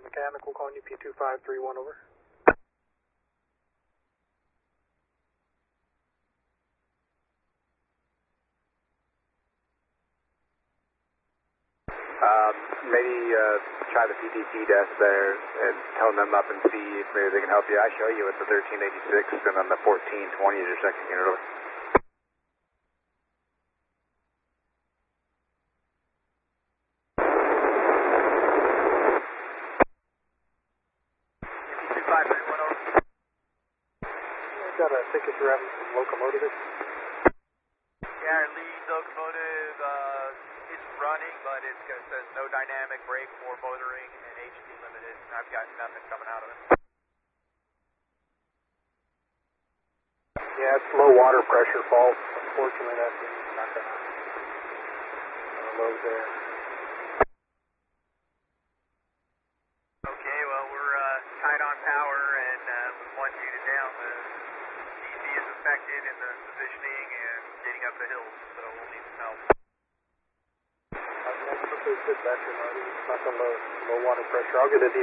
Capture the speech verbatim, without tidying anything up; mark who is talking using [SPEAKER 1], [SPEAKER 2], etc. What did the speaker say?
[SPEAKER 1] Mechanical calling you P two five three one over.
[SPEAKER 2] Um, maybe uh, try the P T C desk there and tone them up and see if maybe they can help you. I show you with the thirteen eighty-six and then the fourteen twenty is your second unit over. P two five three one over.
[SPEAKER 1] I got a ticket you're having some locomotive issues.
[SPEAKER 2] Yeah, our lead locomotive uh, is running, but it says no dynamic brake for motoring and H P limited. I've got nothing coming out of it.
[SPEAKER 1] Yeah, it's low water pressure fault. Unfortunately, that means not going to load there.
[SPEAKER 2] Okay, well, we're uh, tight on power and uh, with one unit down, the D C is affected in the positioning and getting up the hill, so we'll need some help.
[SPEAKER 1] I'm not sure if it's dispatcher, Marty. It's not the low, low water pressure. I'll get a D